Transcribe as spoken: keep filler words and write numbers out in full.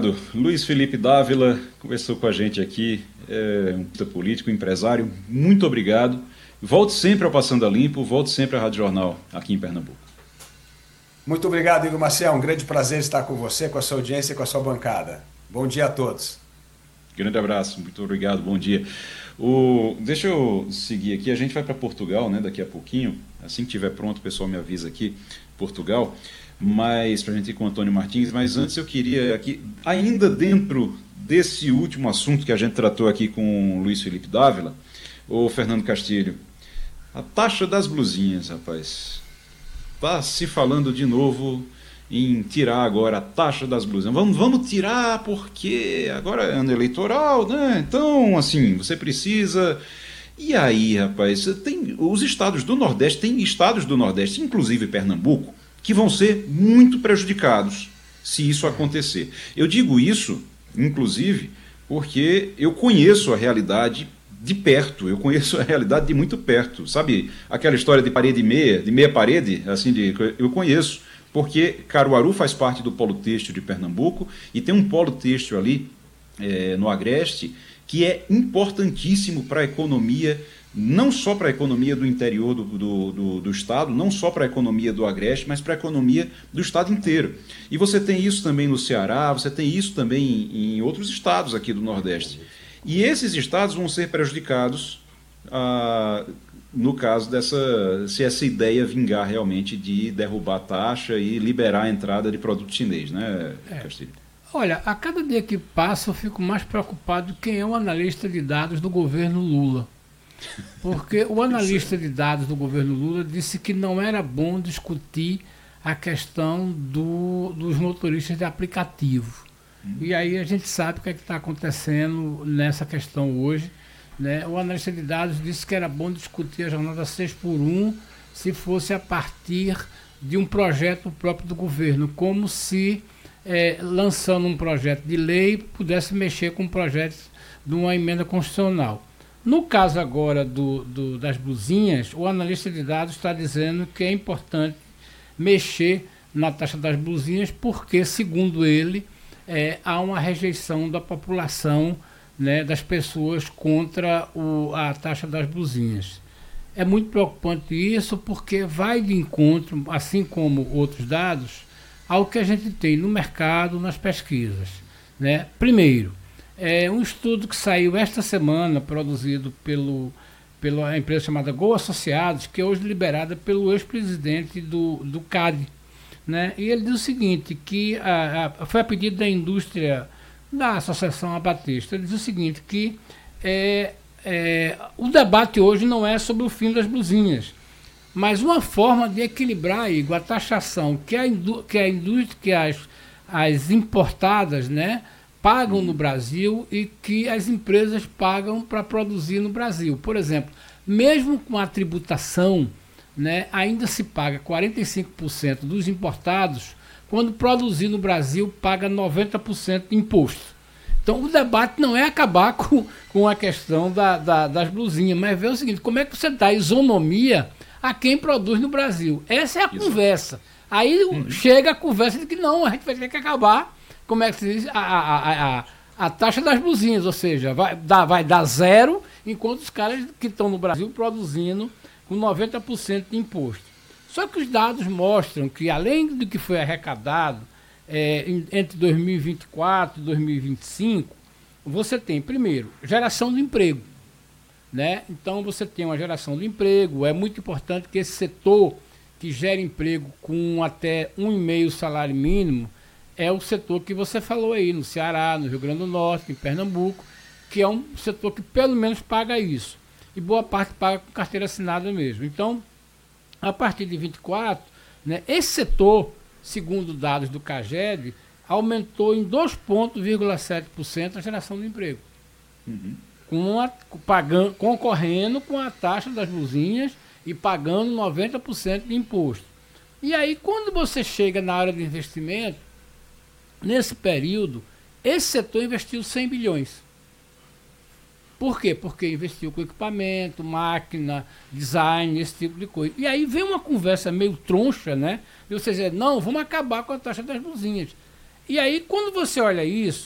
obrigado. Luiz Felipe Dávila conversou com a gente aqui, é um político, empresário. Muito obrigado. Volte sempre ao Passando a Limpo, volte sempre à Rádio Jornal aqui em Pernambuco. Muito obrigado, Igor Maciel. Um grande prazer estar com você, com a sua audiência e com a sua bancada. Bom dia a todos. Grande abraço, muito obrigado, bom dia. O, deixa eu seguir aqui, a gente vai para Portugal, né, daqui a pouquinho. Assim que estiver pronto, o pessoal me avisa aqui, Portugal. Mas para a gente ir com o Antônio Martins, mas antes eu queria aqui, ainda dentro desse último assunto que a gente tratou aqui com o Luiz Felipe Dávila, o Fernando Castilho, a taxa das blusinhas, rapaz, está se falando de novo em tirar agora a taxa das blusinhas. Vamos, vamos tirar porque agora é ano eleitoral, né? Então, assim, você precisa... E aí, rapaz, tem, os estados do Nordeste, tem estados do Nordeste, inclusive Pernambuco, que vão ser muito prejudicados se isso acontecer. Eu digo isso, inclusive, porque eu conheço a realidade de perto, eu conheço a realidade de muito perto, sabe? Aquela história de parede e meia, de meia parede, assim, de, eu conheço, porque Caruaru faz parte do polo têxtil de Pernambuco e tem um polo têxtil ali é, no Agreste que é importantíssimo para a economia, não só para a economia do interior do, do, do, do estado, não só para a economia do Agreste, mas para a economia do estado inteiro. E você tem isso também no Ceará, você tem isso também em outros estados aqui do Nordeste. E esses estados vão ser prejudicados ah, no caso dessa, se essa ideia vingar realmente de derrubar a taxa e liberar a entrada de produto chinês, né, é. Castilho? Olha, a cada dia que passa eu fico mais preocupado quem é o analista de dados do governo Lula. Porque o analista de dados do governo Lula disse que não era bom discutir a questão do, dos motoristas de aplicativo. Hum. E aí a gente sabe o que é que está acontecendo nessa questão hoje, né? O analista de dados disse que era bom discutir a jornada seis por um se fosse a partir de um projeto próprio do governo, como se é, lançando um projeto de lei pudesse mexer com um projeto de uma emenda constitucional. No caso agora do, do, das blusinhas, o analista de dados está dizendo que é importante mexer na taxa das blusinhas porque, segundo ele, é, há uma rejeição da população, né, das pessoas contra o, a taxa das blusinhas. É muito preocupante isso porque vai de encontro, assim como outros dados, ao que a gente tem no mercado, nas pesquisas, né? Primeiro, é um estudo que saiu esta semana, produzido pelo, pela empresa chamada Gol Associados, que é hoje liberada pelo ex-presidente do, do C A D, né? E ele diz o seguinte, que a, a, foi a pedido da indústria da Associação Abatista. Ele diz o seguinte, que é, é, o debate hoje não é sobre o fim das blusinhas, mas uma forma de equilibrar, Igor, a taxação que a, indú que a indústria, que as, as importadas, né, pagam no Brasil e que as empresas pagam para produzir no Brasil. Por exemplo, mesmo com a tributação, né, ainda se paga quarenta e cinco por cento dos importados, quando produzir no Brasil paga noventa por cento de imposto. Então o debate não é acabar com, com a questão da, da, das blusinhas, mas ver o seguinte, como é que você dá isonomia a quem produz no Brasil? Essa é a Isso. conversa. Aí uhum. chega a conversa de que não, a gente vai ter que acabar, como é que se diz, a, a, a, a taxa das blusinhas, ou seja, vai dar, vai dar zero, enquanto os caras que estão no Brasil produzindo com noventa por cento de imposto. Só que os dados mostram que, além do que foi arrecadado é, entre dois mil e vinte e quatro e dois mil e vinte e cinco, você tem, primeiro, geração de emprego, né? Então, você tem uma geração de emprego. É muito importante que esse setor que gera emprego com até um e meio salário mínimo é o setor que você falou aí, no Ceará, no Rio Grande do Norte, em Pernambuco, que é um setor que pelo menos paga isso. E boa parte paga com carteira assinada mesmo. Então, a partir de vinte e quatro, né, esse setor, segundo dados do CAGED, aumentou em dois vírgula sete por cento a geração de emprego. Uhum. Com a, pagando, concorrendo com a taxa das blusinhas e pagando noventa por cento de imposto. E aí, quando você chega na área de investimento, nesse período, esse setor investiu cem bilhões. Por quê? Porque investiu com equipamento, máquina, design, esse tipo de coisa. E aí vem uma conversa meio troncha, né? E você dizer, não, vamos acabar com a taxa das blusinhas. E aí, quando você olha isso,